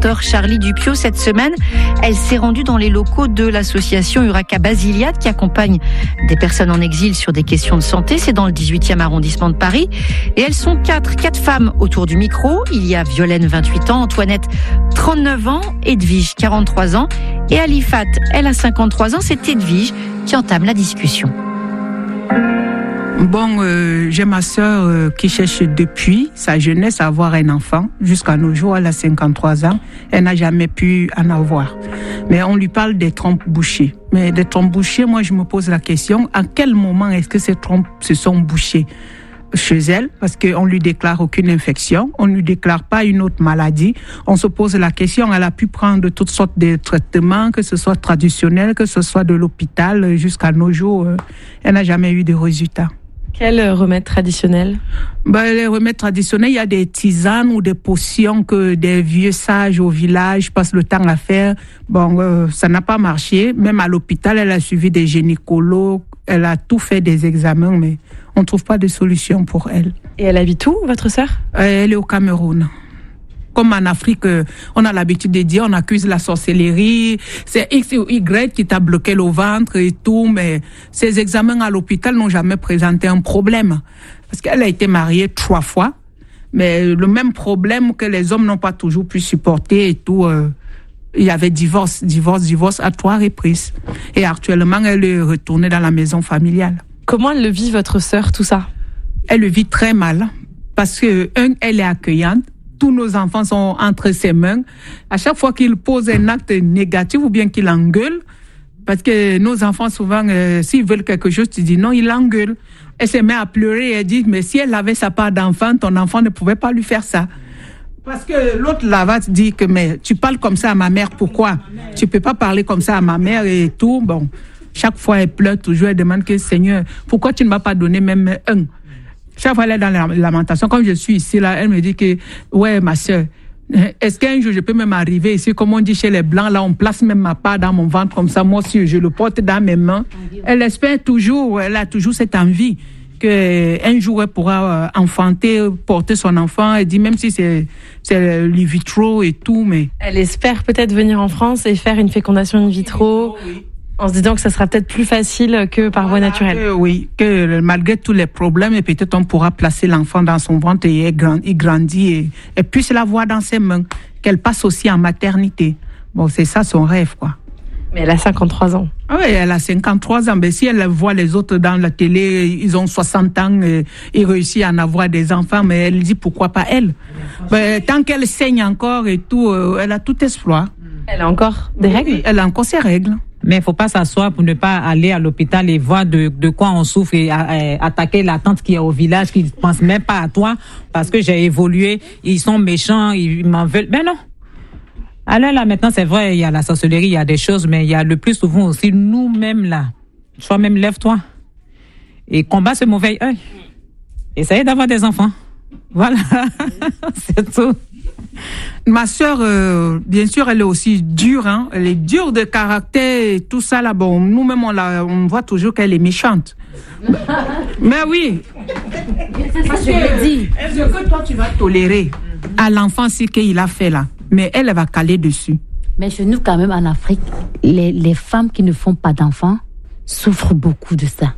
rapporteur Charlie Dupio. Cette semaine, elle s'est rendue dans les locaux de l'association Urraca Basiliade qui accompagne des personnes en exil sur des questions de santé. C'est dans le 18e arrondissement de Paris. Et elles sont quatre femmes autour du micro. Il y a Violaine, 28 ans, Antoinette, 39 ans, Edwige, 43 ans et Alifat, elle a 53 ans. C'est Edwige qui entame la discussion. Bon, j'ai ma sœur qui cherche depuis sa jeunesse à avoir un enfant. Jusqu'à nos jours, elle a 53 ans. Elle n'a jamais pu en avoir. Mais on lui parle des trompes bouchées. Mais des trompes bouchées, moi je me pose la question, à quel moment est-ce que ces trompes se sont bouchées chez elle? Parce qu'on lui déclare aucune infection, on lui déclare pas une autre maladie. On se pose la question, elle a pu prendre toutes sortes de traitements, que ce soit traditionnel, que ce soit de l'hôpital, jusqu'à nos jours, elle n'a jamais eu de résultats. Quel remède traditionnel? Les remèdes traditionnels, il y a des tisanes ou des potions que des vieux sages au village passent le temps à faire. Ça n'a pas marché. Même à l'hôpital, elle a suivi des gynécologues, elle a tout fait des examens, mais on ne trouve pas de solution pour elle. Et elle habite où, votre sœur? Elle est au Cameroun. Comme en Afrique, on a l'habitude de dire, on accuse la sorcellerie, c'est X ou Y qui t'a bloqué le ventre et tout, mais ces examens à l'hôpital n'ont jamais présenté un problème. Parce qu'elle a été mariée 3 fois, mais le même problème que les hommes n'ont pas toujours pu supporter et tout, il y avait divorce à 3 reprises. Et actuellement, elle est retournée dans la maison familiale. Comment elle le vit, votre sœur, tout ça? Elle le vit très mal, parce que, elle est accueillante. Tous nos enfants sont entre ses mains. À chaque fois qu'il pose un acte négatif ou bien qu'il engueule, parce que nos enfants, souvent, s'ils veulent quelque chose, tu dis non, il engueule. Elle se met à pleurer et elle dit, mais si elle avait sa part d'enfant, ton enfant ne pouvait pas lui faire ça. Parce que l'autre là-bas te dit que, mais tu parles comme ça à ma mère, pourquoi? Tu peux pas parler comme ça à ma mère et tout. Bon, chaque fois, elle pleure toujours, elle demande que, Seigneur, pourquoi tu ne m'as pas donné même un? Chaque fois, elle est dans la lamentation. Quand je suis ici, là, elle me dit que, ouais, ma sœur, est-ce qu'un jour je peux même arriver ici, comme on dit chez les Blancs, là, on place même ma part dans mon ventre comme ça, moi aussi, je le porte dans mes mains. Elle espère toujours, elle a toujours cette envie qu'un jour elle pourra enfanter, porter son enfant. Elle dit, même si c'est in vitro et tout, mais... Elle espère peut-être venir en France et faire une fécondation in vitro. Oui. En se disant que ça sera peut-être plus facile que par voie naturelle. Que malgré tous les problèmes, et peut-être on pourra placer l'enfant dans son ventre et il grandit et puisse l'avoir dans ses mains, qu'elle passe aussi en maternité. Bon, c'est ça son rêve, quoi. Mais elle a 53 ans. Oui, elle a 53 ans. Mais si elle voit les autres dans la télé, ils ont 60 ans, ils réussissent à en avoir des enfants, mais elle dit pourquoi pas elle. Tant qu'elle saigne encore et tout, elle a tout espoir. Elle a encore des règles? Elle a encore ses règles. Mais il ne faut pas s'asseoir pour ne pas aller à l'hôpital et voir de quoi on souffre et attaquer la tante qui est au village, qui ne pense même pas à toi, parce que j'ai évolué, ils sont méchants, ils m'en veulent. Ben non. Alors là, maintenant, c'est vrai, il y a la sorcellerie, il y a des choses, mais il y a le plus souvent aussi nous-mêmes là. Toi-même, lève-toi et combat ce mauvais œil. Essaye d'avoir des enfants. Voilà. C'est tout. Ma sœur, bien sûr, elle est aussi dure, hein. Elle est dure de caractère et tout ça là. Bon, nous-mêmes, on voit toujours qu'elle est méchante. Mais oui. Parce que est-ce que toi, tu vas tolérer à l'enfant ce qu'il a fait là? Mais elle va caler dessus. Mais chez nous, quand même, en Afrique, les femmes qui ne font pas d'enfants souffrent beaucoup de ça.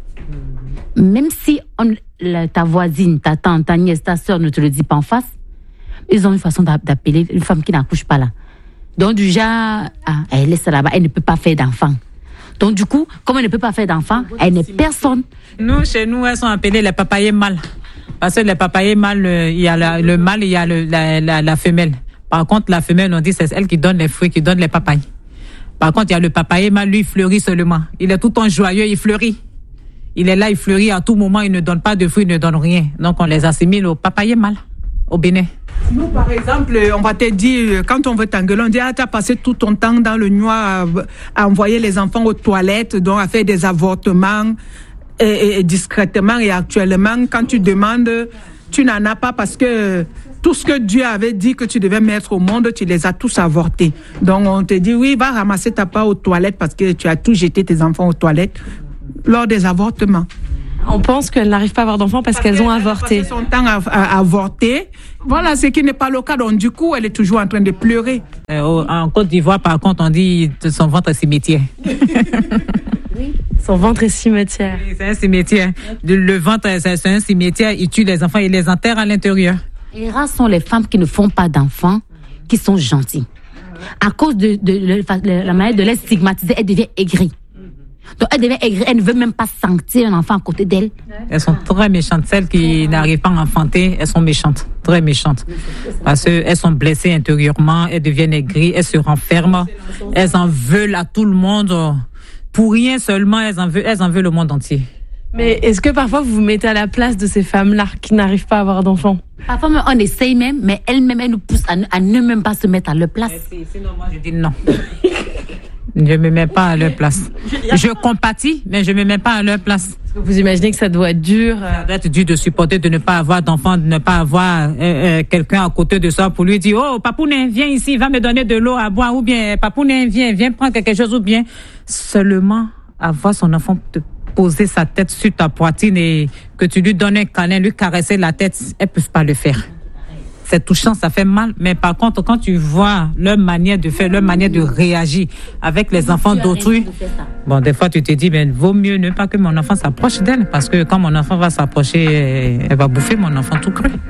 Même si ta voisine, ta tante, ta nièce, ta sœur ne te le dit pas en face, ils ont une façon d'appeler une femme qui n'accouche pas là. Donc du genre, elle est là-bas, elle ne peut pas faire d'enfant. Donc du coup, comme elle ne peut pas faire d'enfant, elle n'est personne. Nous, chez nous, elles sont appelées les papayers mâles. Parce que les papayers mâles, il y a le mâle, il y a la femelle. Par contre, la femelle, on dit c'est elle qui donne les fruits, qui donne les papayes. Par contre, il y a le papayer mâle, lui, il fleurit seulement. Il est tout le temps joyeux, il fleurit. Il est là, il fleurit à tout moment, il ne donne pas de fruits, il ne donne rien. Donc on les assimile au papayer mâle, au Bénin. Nous, par exemple, on va te dire, quand on veut t'engueuler, on dit, tu as passé tout ton temps dans le noir à envoyer les enfants aux toilettes, donc à faire des avortements, et discrètement. Et actuellement, quand tu demandes, tu n'en as pas parce que tout ce que Dieu avait dit que tu devais mettre au monde, tu les as tous avortés. Donc on te dit, oui, va ramasser ta part aux toilettes parce que tu as tout jeté tes enfants aux toilettes lors des avortements. On pense qu'elles n'arrivent pas à avoir d'enfants parce qu'elles ont avorté. Son temps à avorter. Voilà, ce qui n'est pas le cas. Donc, du coup, elle est toujours en train de pleurer. En Côte d'Ivoire, par contre, on dit son ventre est cimetière. Son ventre est cimetière. Oui, c'est un cimetière. Le ventre, c'est un cimetière. Il tue les enfants et les enterre à l'intérieur. Et rares sont les femmes qui ne font pas d'enfants, qui sont gentilles. À cause de la manière de les stigmatiser, elle devient aigrie. Donc elle devient aigrie, elle ne veut même pas sentir un enfant à côté d'elle. Elles sont très méchantes. Celles qui n'arrivent pas à enfanter, elles sont méchantes, très méchantes. Parce qu'elles sont blessées intérieurement, elles deviennent aigries, elles se renferment, elles en veulent à tout le monde. Pour rien seulement, elles en veulent le monde entier. Mais est-ce que parfois vous vous mettez à la place de ces femmes-là qui n'arrivent pas à avoir d'enfants? Parfois on essaye même, mais elles-mêmes elles nous poussent à ne même pas se mettre à leur place. Sinon moi je dis non. Je ne me mets pas à leur place. Je compatis, mais je ne me mets pas à leur place. Vous imaginez que ça doit être dur? Ça doit être dur de supporter, de ne pas avoir d'enfant, de ne pas avoir quelqu'un à côté de soi pour lui dire « Oh, Papounet, viens ici, va me donner de l'eau à boire. » Ou bien « Papounet, viens prendre quelque chose. » Ou bien seulement avoir son enfant te poser sa tête sur ta poitrine et que tu lui donnes un câlin, lui caresser la tête, elles ne peuvent pas le faire. C'est touchant, ça fait mal. Mais par contre, quand tu vois leur manière de faire, leur manière de réagir avec les enfants d'autrui, bon, des fois, tu te dis, ben, vaut mieux ne pas que mon enfant s'approche d'elle, parce que quand mon enfant va s'approcher, elle va bouffer mon enfant tout cru.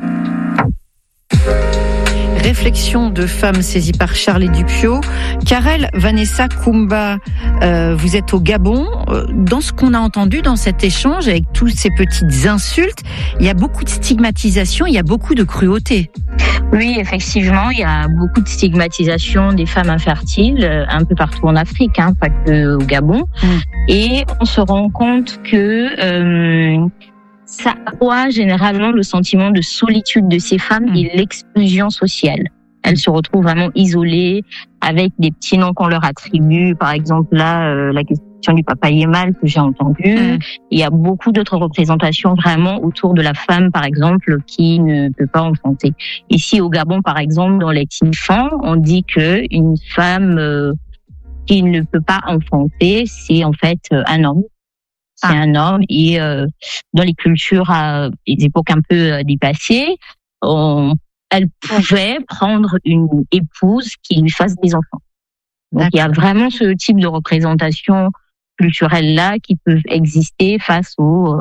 Réflexion de femmes saisies par Charlie Dupio. Karel Vanessa Kumba, vous êtes au Gabon. Dans ce qu'on a entendu dans cet échange, avec toutes ces petites insultes, il y a beaucoup de stigmatisation, il y a beaucoup de cruauté. Oui, effectivement, il y a beaucoup de stigmatisation des femmes infertiles un peu partout en Afrique, pas que au Gabon. Et on se rend compte que ça accroît généralement le sentiment de solitude de ces femmes et l'exclusion sociale. Elles se retrouvent vraiment isolées avec des petits noms qu'on leur attribue. Par exemple, là, la question du papayémal que j'ai entendue. Il y a beaucoup d'autres représentations vraiment autour de la femme, par exemple, qui ne peut pas enfanter. Ici, au Gabon, par exemple, dans les TIFAN, on dit que une femme qui ne peut pas enfanter, c'est en fait un homme. C'est un homme et dans les cultures des époques un peu dépassées, elle pouvait prendre une épouse qui lui fasse des enfants. Donc il y a vraiment ce type de représentation culturelle là qui peuvent exister face aux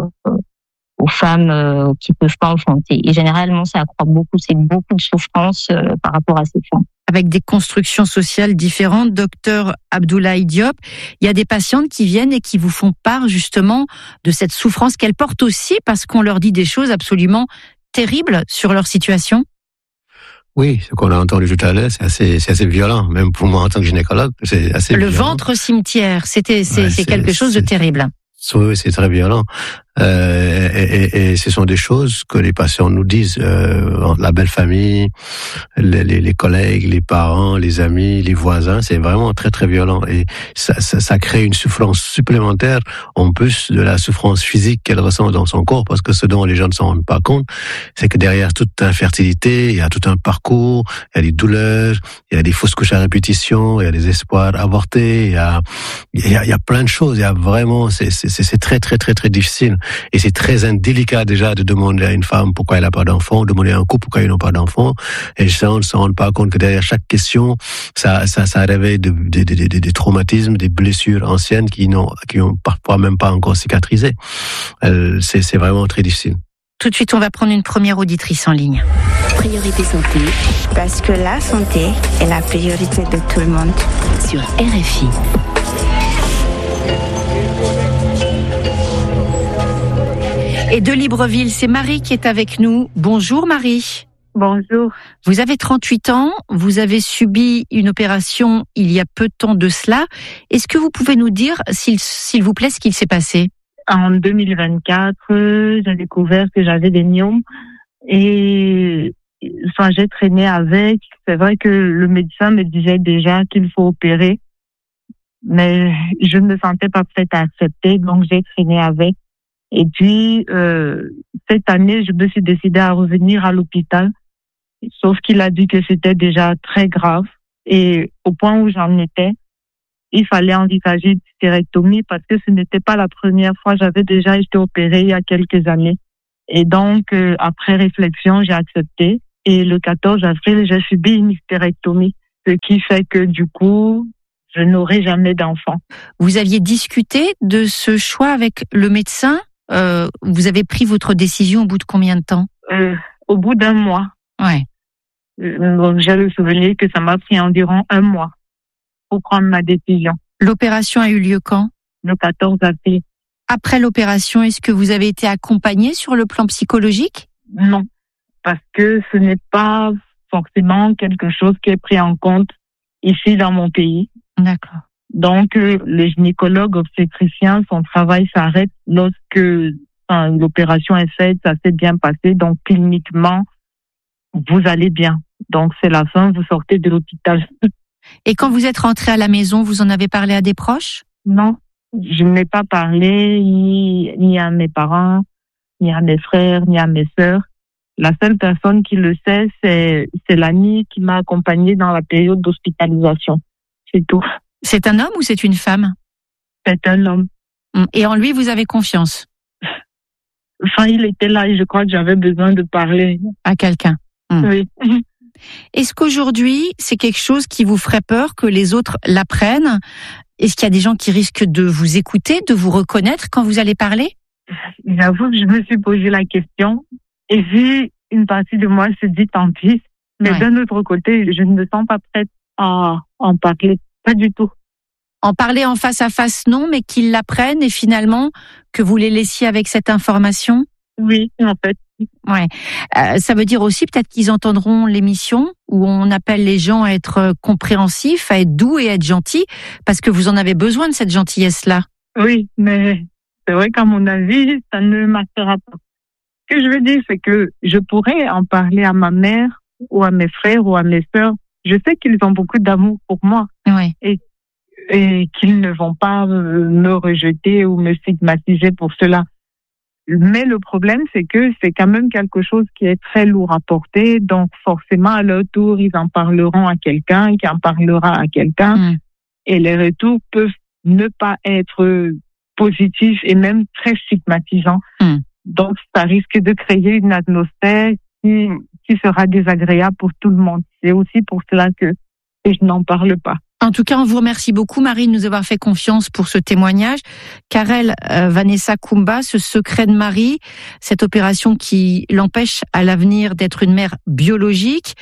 femmes qui peuvent pas enfanter. Et généralement, ça accroît beaucoup, c'est beaucoup de souffrance par rapport à ces femmes. Avec des constructions sociales différentes, docteur Abdoulaye Diop, il y a des patientes qui viennent et qui vous font part justement de cette souffrance qu'elles portent aussi parce qu'on leur dit des choses absolument terribles sur leur situation. Oui, ce qu'on a entendu tout à l'heure, c'est assez violent, même pour moi en tant que gynécologue, c'est assez violent. Le ventre cimetière, c'est quelque chose de terrible. Oui, c'est très violent. Et ce sont des choses que les patients nous disent, la belle famille, les collègues, les parents, les amis, les voisins, c'est vraiment très très violent et ça crée une souffrance supplémentaire en plus de la souffrance physique qu'elle ressent dans son corps, parce que ce dont les gens ne s'en rendent pas compte, c'est que derrière toute infertilité, il y a tout un parcours, il y a des douleurs, il y a des fausses couches à répétition, il y a des espoirs avortés, il y a plein de choses, il y a vraiment, c'est très très très très difficile. Et c'est très indélicat déjà de demander à une femme pourquoi elle n'a pas d'enfant, ou demander à un couple pourquoi ils n'ont pas d'enfant. Et ça, on ne se rend pas compte que derrière chaque question, ça réveille des traumatismes, des blessures anciennes qui n'ont parfois même pas encore cicatrisé. C'est vraiment très difficile. Tout de suite, on va prendre une première auditrice en ligne. Priorité santé. Parce que la santé est la priorité de tout le monde. Sur RFI. Et de Libreville, c'est Marie qui est avec nous. Bonjour Marie. Bonjour. Vous avez 38 ans, vous avez subi une opération il y a peu de temps de cela. Est-ce que vous pouvez nous dire, s'il vous plaît, ce qu'il s'est passé ? En 2024, j'ai découvert que j'avais des myomes et j'ai traîné avec. C'est vrai que le médecin me disait déjà qu'il faut opérer, mais je ne me sentais pas prête à accepter, donc j'ai traîné avec. Et puis, cette année, je me suis décidée à revenir à l'hôpital, sauf qu'il a dit que c'était déjà très grave. Et au point où j'en étais, il fallait envisager une hystérectomie parce que ce n'était pas la première fois. J'avais déjà été opérée il y a quelques années. Et donc, après réflexion, j'ai accepté. Et le 14 avril, j'ai subi une hystérectomie, ce qui fait que du coup, je n'aurai jamais d'enfant. Vous aviez discuté de ce choix avec le médecin? Vous avez pris votre décision au bout de combien de temps? Au bout d'un mois. Ouais. Donc, j'ai le souvenir que ça m'a pris environ un mois pour prendre ma décision. L'opération a eu lieu quand? Le 14 avril. Après l'opération, est-ce que vous avez été accompagné sur le plan psychologique? Non, parce que ce n'est pas forcément quelque chose qui est pris en compte ici dans mon pays. D'accord. Donc, le gynécologue obstétricien, son travail s'arrête lorsque l'opération est faite, ça s'est bien passé. Donc, cliniquement, vous allez bien. Donc, c'est la fin, vous sortez de l'hôpital. Et quand vous êtes rentré à la maison, vous en avez parlé à des proches? Non, je n'ai pas parlé ni à mes parents, ni à mes frères, ni à mes sœurs. La seule personne qui le sait, c'est l'ami qui m'a accompagnée dans la période d'hospitalisation. C'est tout. C'est un homme ou c'est une femme? C'est un homme. Et en lui, vous avez confiance? Enfin, il était là et je crois que j'avais besoin de parler. À quelqu'un? Oui. Est-ce qu'aujourd'hui, c'est quelque chose qui vous ferait peur que les autres l'apprennent? Est-ce qu'il y a des gens qui risquent de vous écouter, de vous reconnaître quand vous allez parler? J'avoue que je me suis posé la question et vu une partie de moi se dit tant pis. Mais d'un autre côté, je ne me sens pas prête à en parler. Pas du tout. En parler en face à face, non, mais qu'ils l'apprennent et finalement que vous les laissiez avec cette information? Oui, en fait. Ouais. Ça veut dire aussi peut-être qu'ils entendront l'émission où on appelle les gens à être compréhensifs, à être doux et à être gentils, parce que vous en avez besoin de cette gentillesse-là. Oui, mais c'est vrai qu'à mon avis, ça ne marchera pas. Ce que je veux dire, c'est que je pourrais en parler à ma mère ou à mes frères ou à mes sœurs. Je sais qu'ils ont beaucoup d'amour pour moi. Ouais. Et qu'ils ne vont pas me rejeter ou me stigmatiser pour cela. Mais le problème, c'est que c'est quand même quelque chose qui est très lourd à porter. Donc, forcément, à leur tour, ils en parleront à quelqu'un, qui en parlera à quelqu'un. Et les retours peuvent ne pas être positifs et même très stigmatisants. Donc, ça risque de créer une atmosphère qui sera désagréable pour tout le monde. C'est aussi pour cela que je n'en parle pas. En tout cas, on vous remercie beaucoup, Marie, de nous avoir fait confiance pour ce témoignage. Karel Vanessa Kumba, ce secret de Marie, cette opération qui l'empêche à l'avenir d'être une mère biologique.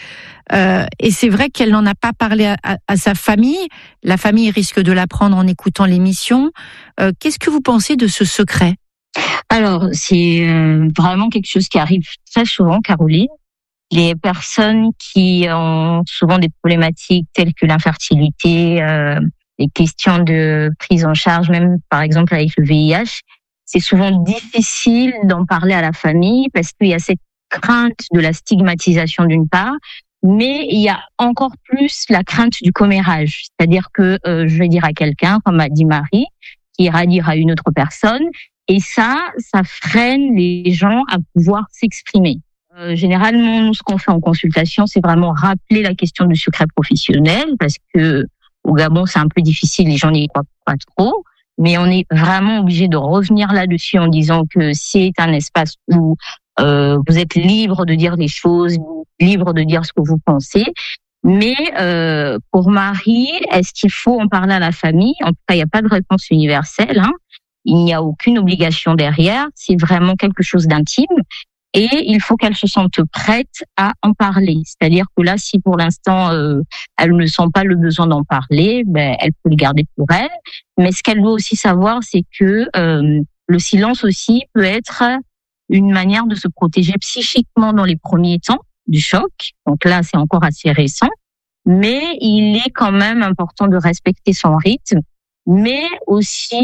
Et c'est vrai qu'elle n'en a pas parlé à sa famille. La famille risque de l'apprendre en écoutant l'émission. Qu'est-ce que vous pensez de ce secret? Alors, c'est vraiment quelque chose qui arrive très souvent, Caroline. Les personnes qui ont souvent des problématiques telles que l'infertilité, les questions de prise en charge, même par exemple avec le VIH, c'est souvent difficile d'en parler à la famille parce qu'il y a cette crainte de la stigmatisation d'une part, mais il y a encore plus la crainte du commérage. C'est-à-dire que je vais dire à quelqu'un, comme a dit Marie, qui ira dire à une autre personne, et ça freine les gens à pouvoir s'exprimer. Généralement, nous, ce qu'on fait en consultation, c'est vraiment rappeler la question du secret professionnel, parce que au Gabon, c'est un peu difficile, les gens n'y croient pas trop, mais on est vraiment obligé de revenir là-dessus en disant que c'est un espace où vous êtes libre de dire des choses, libre de dire ce que vous pensez. Mais pour Marie, est-ce qu'il faut en parler à la famille? En tout cas, il n'y a pas de réponse universelle. Il n'y a aucune obligation derrière. C'est vraiment quelque chose d'intime. Et il faut qu'elle se sente prête à en parler. C'est-à-dire que là, si pour l'instant, elle ne sent pas le besoin d'en parler, elle peut le garder pour elle. Mais ce qu'elle doit aussi savoir, c'est que le silence aussi peut être une manière de se protéger psychiquement dans les premiers temps du choc. Donc là, c'est encore assez récent. Mais il est quand même important de respecter son rythme. Mais aussi,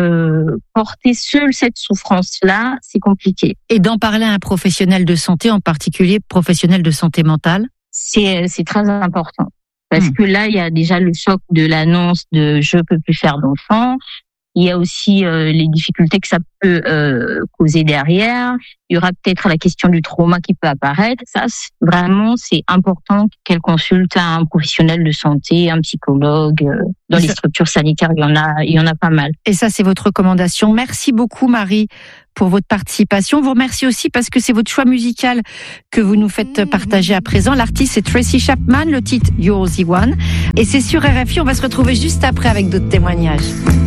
porter seule cette souffrance-là, c'est compliqué. Et d'en parler à un professionnel de santé, en particulier professionnel de santé mentale? C'est très important. Parce que là, il y a déjà le choc de l'annonce de « je peux plus faire d'enfant ». Il y a aussi les difficultés que ça peut causer derrière. Il y aura peut-être la question du trauma qui peut apparaître. Ça, c'est important qu'elle consulte un professionnel de santé, un psychologue. Dans les structures sanitaires, il y en a pas mal. Et ça, c'est votre recommandation. Merci beaucoup, Marie, pour votre participation. Vous remercie aussi parce que c'est votre choix musical que vous nous faites partager à présent. L'artiste, c'est Tracy Chapman, le titre You're the One. Et c'est sur RFI, on va se retrouver juste après avec d'autres témoignages.